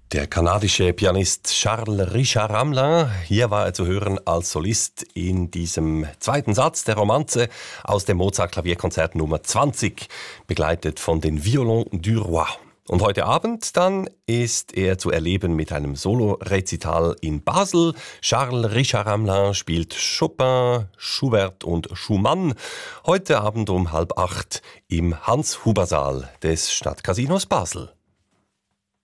Der kanadische Pianist Charles Richard Ramelin, hier war er zu hören als Solist in diesem zweiten Satz der Romanze aus dem Mozart-Klavierkonzert Nummer 20, begleitet von den Violons du Roi. Und heute Abend dann ist er zu erleben mit einem Solo-Rezital in Basel. Charles Richard Ramelin spielt Chopin, Schubert und Schumann. Heute Abend um 7:30 im Hans-Huber-Saal des Stadtcasinos Basel.